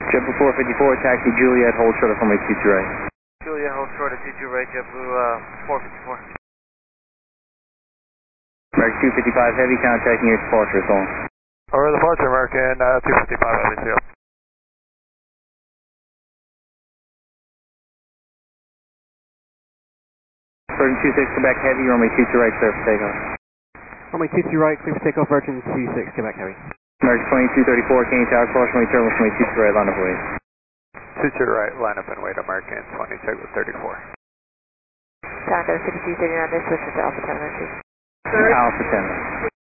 JetBlue 454, taxi Juliet, hold short of runway 22 right. Juliet, hold short of 22 right, JetBlue 454. American 255 Heavy, contacting your departure, it's on. Over departure, American 255 Heavy, see you. Virgin 26, Quebec Heavy, runway 22 right, clear for takeoff. Runway 22 right, clear for takeoff, Virgin 26, Quebec Heavy. American 2234, Canadian Tower, cross runway terminal, runway 22 right, line up and wait. 22 right, line up and wait, American 2234. Tango 5239, this switch to Alpha 10 Alpha 10.